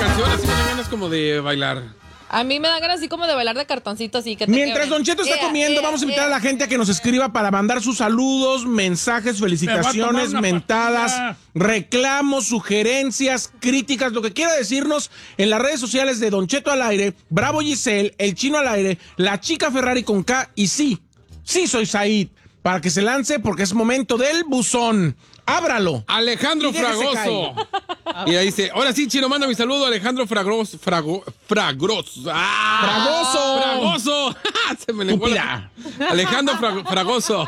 canción, así me dan ganas como de bailar. A mí me da ganas así como de bailar de cartoncito, así que Mientras Don Cheto está comiendo, vamos a invitar a la gente a que nos escriba para mandar sus saludos, mensajes, felicitaciones, mentadas, reclamos, sugerencias, críticas, lo que quiera decirnos en las redes sociales de Don Cheto al aire, Bravo Giselle, El Chino al aire, La Chica Ferrari con K y sí soy Said, para que se lance porque es momento del buzón. Ábralo. Alejandro Fragoso. Y ahí dice, ahora sí, Chino, manda mi saludo, Alejandro Fragoso. Fragoso. Se me lenguó Alejandro Fragoso.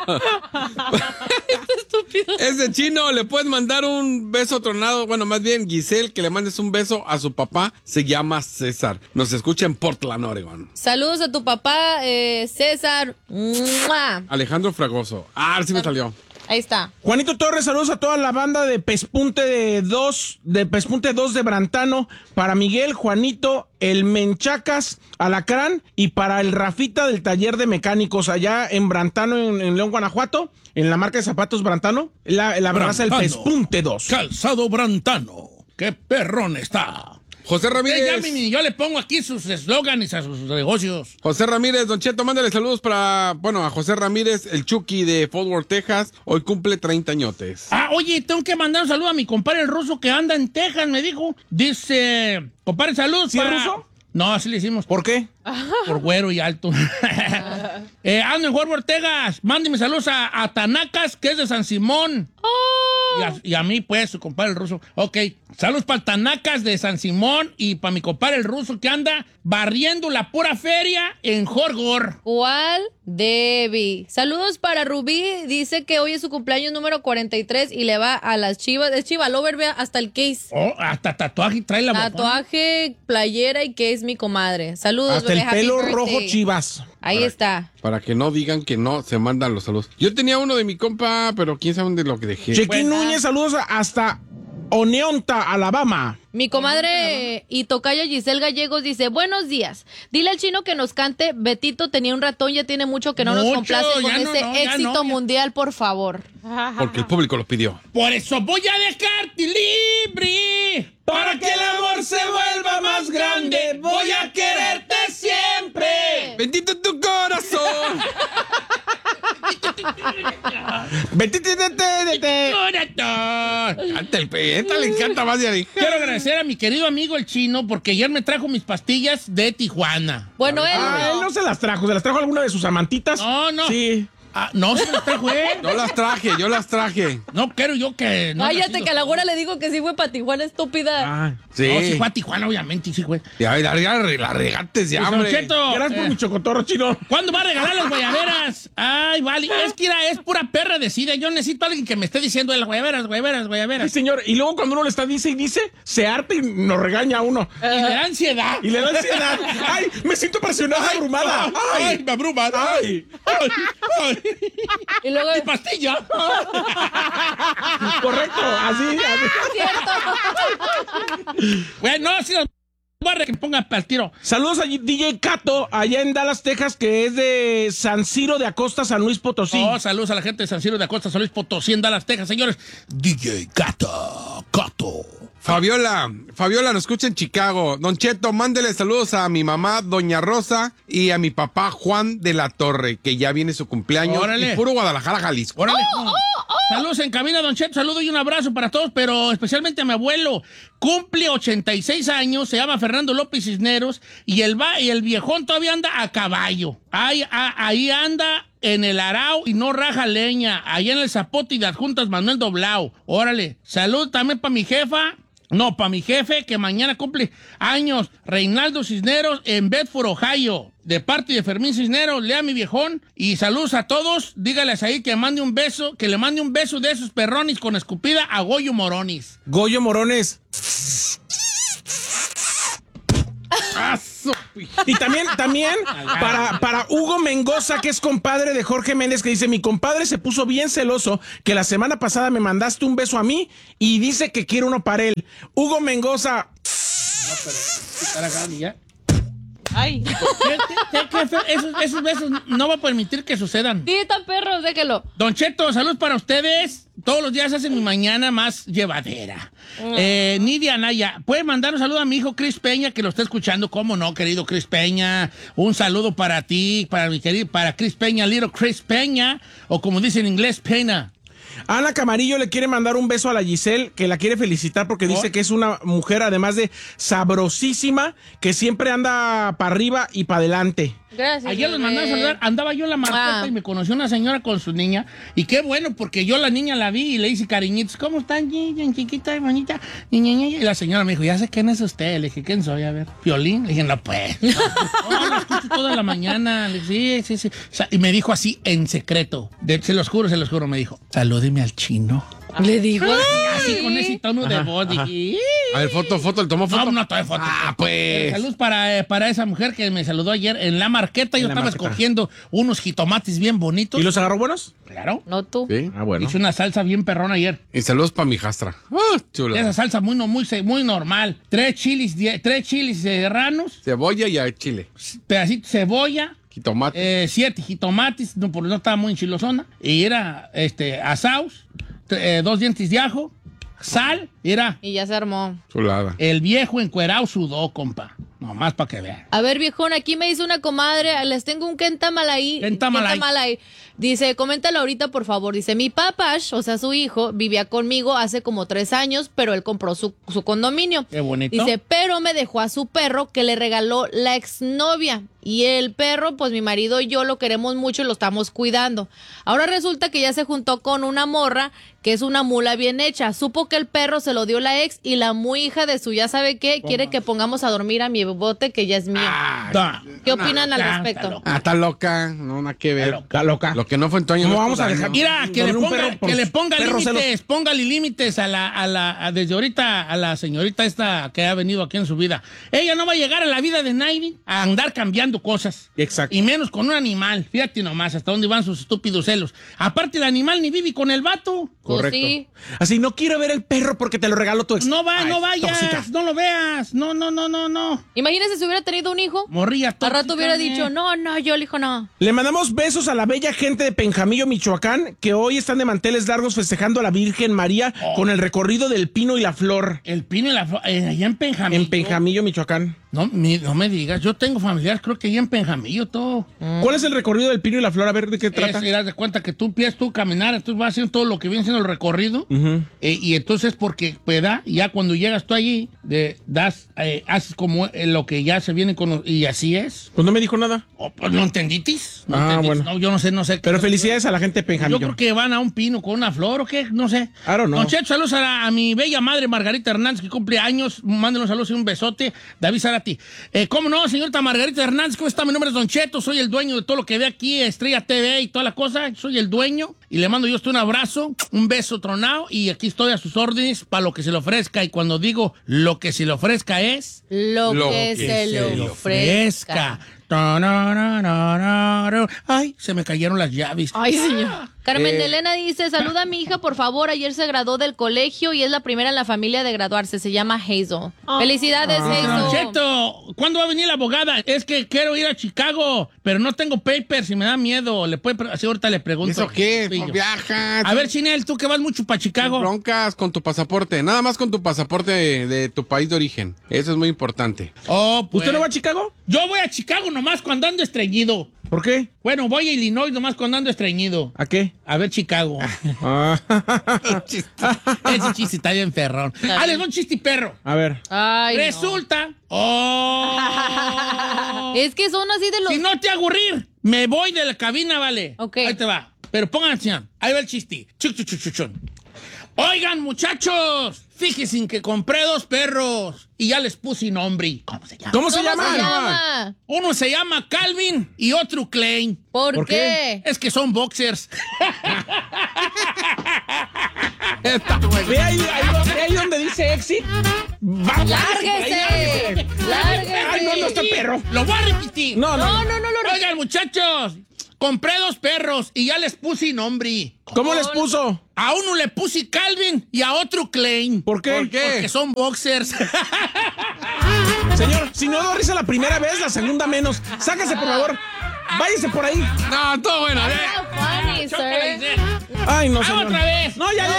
Estúpido. Ese Chino, le puedes mandar un beso tronado. Bueno, más bien, Giselle, que le mandes un beso a su papá. Se llama César. Nos escucha en Portland, Oregon. Saludos a tu papá, César. ¡Mua! Alejandro Fragoso. Sí me salió. Ahí está. Juanito Torres, saludos a toda la banda de Pespunte 2 de Brantano, para Miguel, Juanito, el Menchacas, Alacrán y para el Rafita del taller de mecánicos allá en Brantano, en León, Guanajuato, en la marca de zapatos Brantano, la raza del Pespunte 2. Calzado Brantano, qué perrón está. José Ramírez. Yo le pongo aquí sus eslóganes a sus negocios. José Ramírez, Don Cheto, mándale saludos a José Ramírez, el Chucky de Fort Worth, Texas. Hoy cumple 30 añotes. Oye, tengo que mandar un saludo a mi compadre el ruso que anda en Texas, me dijo. Dice, compadre, saludos. ¿Sí es ruso? No, así le hicimos. ¿Por qué? Por güero y alto. Ando en Fort Worth, Texas. Mándeme saludos a Tanacas, que es de San Simón. Y a mí, pues, su compadre el ruso. Ok, saludos para Tanacas de San Simón y para mi compadre el ruso que anda barriendo la pura feria en Jorgor. ¿Cuál? Debbie. Saludos para Rubí. Dice que hoy es su cumpleaños número 43 y le va a las Chivas. Es Chiva Lover, vea, hasta el case. Hasta tatuaje trae la botón. Tatuaje, playera y case mi comadre. Saludos, hasta bebé. el pelo Happy rojo birthday. Chivas. Ahí está. Para que no digan que no se mandan los saludos. Yo tenía uno de mi compa, pero quién sabe dónde lo que dejé. Chequín Núñez, saludos hasta Oneonta, Alabama. Mi comadre y tocaya Giselle Gallegos dice, buenos días. Dile al Chino que nos cante Betito tenía un ratón, ya tiene mucho que no nos complace con ese éxito mundial, por favor. Porque el público lo pidió. Por eso voy a dejarte libre. Para que el amor se vuelva más grande, voy a quererte siempre. Bendito tu corazón. Canta el peta, le encanta más de ahí. Quiero agradecer a mi querido amigo el Chino porque ayer me trajo mis pastillas de Tijuana. Bueno, él no se las trajo alguna de sus amantitas. No. Sí. No se me las trajo él. Yo las traje. No quiero yo que... No cállate, que a la güera le digo que sí fue para Tijuana, estúpida. Sí. No, sí fue a Tijuana, obviamente, sí fue. Ya, la regates ya, hombre. Cheto, Gracias por mi chocotorro, Chino. ¿cuándo va a regalar las guayaberas? Ay, vale. Es que es pura perra decida. Yo necesito a alguien que me esté diciendo las guayaberas. Sí, señor. Y luego cuando uno le está dice y dice, se harta y nos regaña a uno. Y le da ansiedad. Ay, me siento presionada, abrumada. Ay, me abruman. Ay. Y luego... ¡Mi pastilla! Correcto, así. Bueno, no, sí, voy a que pongan para el tiro. Saludos a DJ Cato, allá en Dallas, Texas, que es de San Ciro de Acosta, San Luis Potosí. Saludos a la gente de San Ciro de Acosta, San Luis Potosí, en Dallas, Texas, señores. DJ Cato. Fabiola nos escucha en Chicago. Don Cheto, mándele saludos a mi mamá, Doña Rosa, y a mi papá, Juan de la Torre, que ya viene su cumpleaños. Órale. Y puro Guadalajara, Jalisco. Órale. Saludos en cabina, Don Cheto. Saludos y un abrazo para todos, pero especialmente a mi abuelo. Cumple 86 años, se llama Fernando López Cisneros, y el viejón todavía anda a caballo. Ahí anda en el arao y no raja leña. Ahí en el Zapote y de Adjuntas Manuel Doblao. Órale. Salud también para mi jefa. No, para mi jefe, que mañana cumple años, Reinaldo Cisneros, en Bedford, Ohio. De parte de Fermín Cisneros, lea a mi viejón. Y saludos a todos. Dígales ahí que le mande un beso de esos perronis con escupida a Goyo Moronis. Goyo Morones. Y también para Hugo Mengoza, que es compadre de Jorge Méndez, que dice, mi compadre se puso bien celoso que la semana pasada me mandaste un beso a mí y dice que quiere uno para él. Hugo Mengoza. Ay. Esos besos no va a permitir que sucedan. Sí, están perros, déjelo. Don Cheto, salud para ustedes. Todos los días hacen mi mañana más llevadera. Nidia Anaya, ¿puede mandar un saludo a mi hijo Chris Peña, que lo está escuchando? ¿Cómo no, querido Chris Peña? Un saludo para ti, para Chris Peña, Little Chris Peña, o como dice en inglés, Peña. Ana Camarillo le quiere mandar un beso a la Giselle, que la quiere felicitar porque dice que es una mujer, además de sabrosísima, que siempre anda para arriba y para adelante. Gracias. Ayer los mandaba a saludar, andaba yo en la marqueta y me conoció una señora con su niña, y qué bueno, porque yo la niña la vi y le hice cariñitos. ¿Cómo están, chiquita y bonita? Y la señora me dijo, ya sé quién es usted. Le dije, ¿quién soy? A ver, Piolín. Le dije, no, pues. No, la escucho toda la mañana. Le dije, sí. Y me dijo así, en secreto, se los juro, me dijo, salúdeme al chino. Le digo así con ese tono de voz. Dije, a ver, foto, ¿el tomó foto? No, tomé foto. Pues. Saludos para esa mujer que me saludó ayer en la marqueta. Yo estaba escogiendo unos jitomates bien bonitos. ¿Y los agarró buenos? Claro. No tú. Sí. Bueno. Hice una salsa bien perrona ayer. Y saludos para mi jastra. Chula. Esa salsa muy normal. 3 chilis serranos. Cebolla y chile. Pedacito de cebolla. Jitomate. 7 jitomates, porque no estaba muy enchilosona. Y era asaus, 2 dientes de ajo, sal, Y ya se armó. Chulada. El viejo encuerado sudó, compa. Nomás para que vean. A ver, viejón, aquí me dice una comadre, les tengo un Kentamalay. Dice, coméntalo ahorita, por favor. Dice, mi papash, o sea, su hijo, vivía conmigo hace como 3 años, pero él compró su condominio. Qué bonito. Dice, pero me dejó a su perro que le regaló la exnovia. Y el perro, pues mi marido y yo lo queremos mucho y lo estamos cuidando. Ahora resulta que ya se juntó con una morra que es una mula bien hecha. Supo que el perro se lo dio la ex y la muy hija de su ya sabe qué, quiere que pongamos a dormir a mi bote que ya es mío. ¿Qué opinan al respecto? Está loca. No, nada que ver. Está loca. Lo que no fue en tu año. No no vamos a daño. dejar. Mira, que le ponga límites, póngale límites desde ahorita a la señorita esta que ha venido aquí en su vida. Ella no va a llegar a la vida de nadie a andar cambiando cosas. Exacto. Y menos con un animal. Fíjate nomás hasta dónde van sus estúpidos celos. Aparte, el animal ni vive con el vato. Correcto. Sí. Así, no quiero ver el perro porque te lo regaló tu ex. No vayas, tóxica. no lo veas. No. Imagínese si hubiera tenido un hijo. Morrilla Al tóxica. rato hubiera dicho, no, yo el hijo no. Le mandamos besos a la bella gente de Penjamillo, Michoacán, que hoy están de manteles largos festejando a la Virgen María con el recorrido del Pino y la Flor. El Pino y la Flor, allá en Penjamillo. En Penjamillo, Michoacán. No me digas, yo tengo familiares, creo que allá en Penjamillo todo. ¿Cuál es el recorrido del Pino y la Flor? A ver, ¿de qué trata? Das de cuenta que tú empiezas tú a caminar, entonces vas haciendo todo lo que viene siendo el recorrido. Y entonces porque, ¿verdad? Ya cuando llegas tú allí, haces como lo que ya se viene con... Y así es. Pues no me dijo nada. Pues no entenditis. Bueno. No, yo no sé. Pero felicidades a la gente de Penjamillo. Yo creo que van a un pino con una flor o qué, no sé. I don't know. Don Cheto, saludos a mi bella madre Margarita Hernández, que cumple años. Mándenos saludos y un besote. David Zarati. ¿Cómo no, señorita Margarita Hernández? ¿Cómo está? Mi nombre es Don Cheto, soy el dueño de todo lo que ve aquí, Estrella TV y toda la cosa. Soy el dueño y le mando yo un abrazo, un beso tronado y aquí estoy a sus órdenes para lo que se le ofrezca. Y cuando digo lo que se le ofrezca es... Lo que se le ofrezca. Ay, se me cayeron las llaves. Ay, señor. Carmen de Elena dice, saluda a mi hija, por favor. Ayer se graduó del colegio y es la primera en la familia de graduarse. Se llama Hazel. Felicidades, Hazel. Cheto, ¿cuándo va a venir la abogada? Es que quiero ir a Chicago, pero no tengo papers y me da miedo. Así ahorita le pregunto. ¿Eso qué? No viajas. A ver, Chinel, tú que vas mucho para Chicago. Broncas con tu pasaporte. Nada más con tu pasaporte de tu país de origen. Eso es muy importante. Oh, pues. ¿Usted no va a Chicago? Yo voy a Chicago nomás cuando ando estreñido. ¿Por qué? Bueno, voy a Illinois nomás cuando ando estreñido. ¿A qué? A ver Chicago. Ese chiste está bien perrón. Les doy un chiste perro. A ver. Ay, Resulta. Es que son así de los... Si no te aburrir, me voy de la cabina, vale. Ok. Ahí te va. Pero pongan atención. Ahí va el chiste. Chuchuchuchuchun. Oigan, muchachos, fíjense que compré 2 perros y ya les puse nombre. ¿Cómo se llama? ¿Cómo se llama? Uno se llama Calvin y otro Klein. ¿Por qué? Es que son boxers. Ve ahí donde dice exit. ¡Lárguese! Ay, no está perro. Lo voy a repetir. No. Oigan, muchachos, compré 2 perros y ya les puse nombre. ¿Cómo les puso? A uno le puse Calvin y a otro Klein. ¿Por qué? Porque son boxers. Señor, si no dio risa la primera vez, la segunda menos. Sáquese, por favor. Váyase por ahí. No, todo bueno. Funny, sir. Ay, no, señor. Otra vez. No, ya.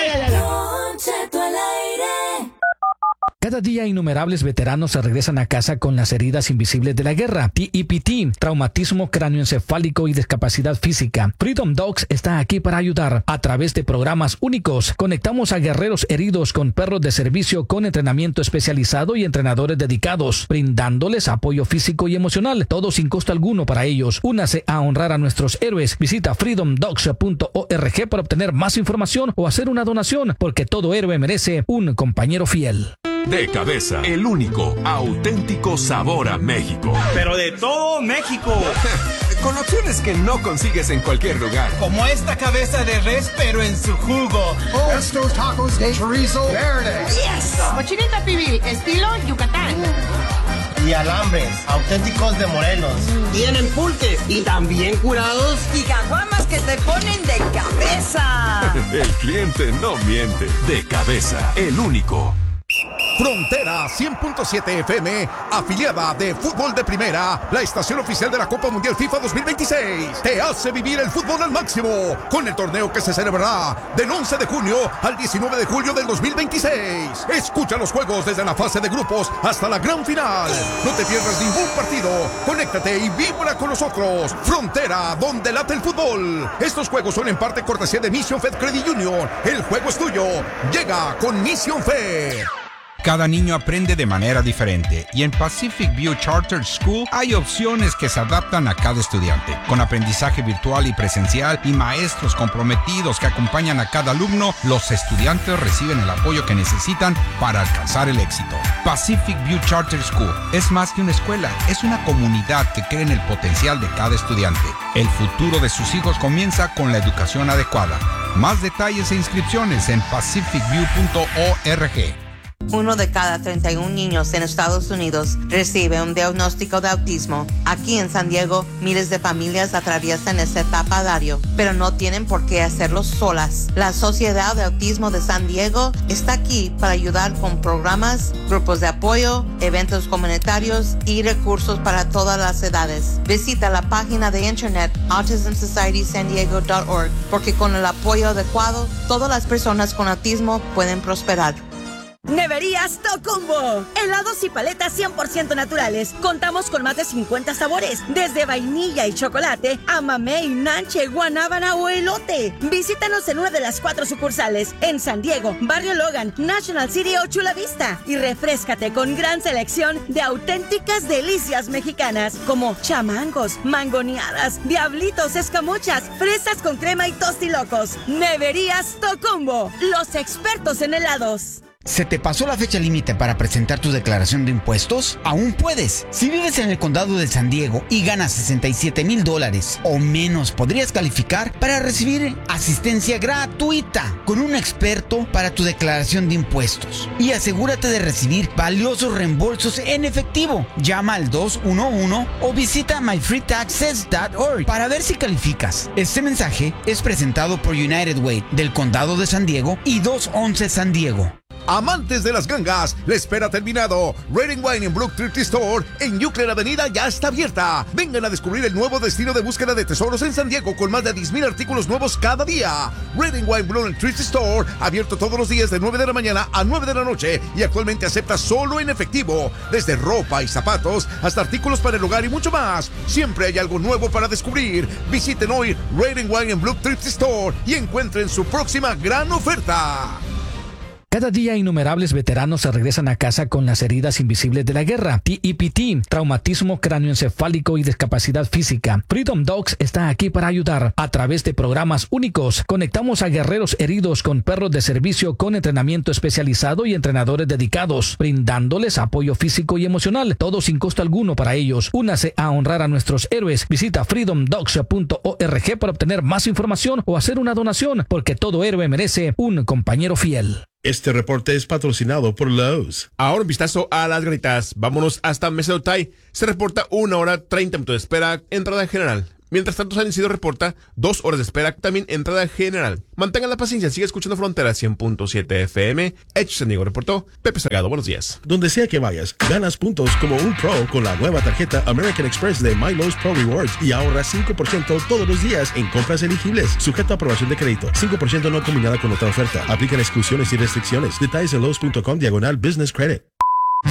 Don Cheto al aire. Cada día innumerables veteranos se regresan a casa con las heridas invisibles de la guerra, TEPT, traumatismo cráneoencefálico y discapacidad física. Freedom Dogs está aquí para ayudar. A través de programas únicos, conectamos a guerreros heridos con perros de servicio con entrenamiento especializado y entrenadores dedicados, brindándoles apoyo físico y emocional, todo sin costo alguno para ellos. Únase a honrar a nuestros héroes. Visita freedomdogs.org para obtener más información o hacer una donación, porque todo héroe merece un compañero fiel. De Cabeza, el único, auténtico sabor a México. Pero de todo México. Con opciones que no consigues en cualquier lugar. Como esta cabeza de res, pero en su jugo. Estos tacos de chorizo verde. Yes. Cochinita pibil, estilo Yucatán. Y alambres, auténticos de Morelos. Tienen pulques y también curados. Y caguamas que te ponen de cabeza. El cliente no miente. De Cabeza, el único. Frontera 100.7 FM, afiliada de Fútbol de Primera, la estación oficial de la Copa Mundial FIFA 2026, te hace vivir el fútbol al máximo con el torneo que se celebrará del 11 de junio al 19 de julio del 2026. Escucha los juegos desde la fase de grupos hasta la gran final. No te pierdas ningún partido. Conéctate y vibra con nosotros. Frontera, donde late el fútbol. Estos juegos son en parte cortesía de Mission Fed Credit Union. El juego es tuyo. Llega con Mission Fed. Cada niño aprende de manera diferente y en Pacific View Charter School hay opciones que se adaptan a cada estudiante. Con aprendizaje virtual y presencial y maestros comprometidos que acompañan a cada alumno, los estudiantes reciben el apoyo que necesitan para alcanzar el éxito. Pacific View Charter School es más que una escuela, es una comunidad que cree en el potencial de cada estudiante. El futuro de sus hijos comienza con la educación adecuada. Más detalles e inscripciones en pacificview.org. 1 de cada 31 niños en Estados Unidos recibe un diagnóstico de autismo. Aquí en San Diego, miles de familias atraviesan esta etapa a diario, pero no tienen por qué hacerlo solas. La Sociedad de Autismo de San Diego está aquí para ayudar con programas, grupos de apoyo, eventos comunitarios y recursos para todas las edades. Visita la página de internet autismsocietysandiego.org, porque con el apoyo adecuado, todas las personas con autismo pueden prosperar. Neverías Tocumbo. Helados y paletas 100% naturales. Contamos con más de 50 sabores, desde vainilla y chocolate a mamey, nanche, guanábana o elote. Visítanos en una de las 4 sucursales, en San Diego, Barrio Logan, National City o Chula Vista. Y refréscate con gran selección de auténticas delicias mexicanas, como chamangos, mangoneadas, diablitos, escamochas, fresas con crema y tostilocos. Neverías Tocumbo, los expertos en helados. ¿Se te pasó la fecha límite para presentar tu declaración de impuestos? Aún puedes. Si vives en el condado de San Diego y ganas $67,000 o menos, podrías calificar para recibir asistencia gratuita con un experto para tu declaración de impuestos. Y asegúrate de recibir valiosos reembolsos en efectivo. Llama al 211 o visita myfreetaxes.org para ver si calificas. Este mensaje es presentado por United Way del condado de San Diego y 211 San Diego. Amantes de las gangas, la espera ha terminado. Red & Wine en Brook Thrift Store en Euclid Avenida ya está abierta. Vengan a descubrir el nuevo destino de búsqueda de tesoros en San Diego con más de 10,000 artículos nuevos cada día. Red & Wine Blue Thrift Store, abierto todos los días de 9 de la mañana a 9 de la noche y actualmente acepta solo en efectivo. Desde ropa y zapatos hasta artículos para el hogar y mucho más. Siempre hay algo nuevo para descubrir. Visiten hoy Red & Wine en Blue Thrift Store y encuentren su próxima gran oferta. Cada día innumerables veteranos se regresan a casa con las heridas invisibles de la guerra, TEPT, traumatismo cráneoencefálico y discapacidad física. Freedom Dogs está aquí para ayudar. A través de programas únicos, conectamos a guerreros heridos con perros de servicio con entrenamiento especializado y entrenadores dedicados, brindándoles apoyo físico y emocional, todo sin costo alguno para ellos. Únase a honrar a nuestros héroes. Visita freedomdogs.org para obtener más información o hacer una donación, porque todo héroe merece un compañero fiel. Este reporte es patrocinado por Lowe's. Ahora un vistazo a las ganitas. Vámonos hasta Mesa de Otay. Se reporta 1 hora 30 minutos de espera, entrada general. Mientras tanto, San Isidro reporta 2 horas de espera, también entrada general. Mantengan la paciencia, sigue escuchando Frontera 100.7 FM. Hechos San Diego, reportó Pepe Salgado. Buenos días. Donde sea que vayas, ganas puntos como un pro con la nueva tarjeta American Express de MyLowe's Pro Rewards y ahorra 5% todos los días en compras elegibles. Sujeto a aprobación de crédito. 5% no combinada con otra oferta. Aplican exclusiones y restricciones. Detalles en Lowe's.com/business credit.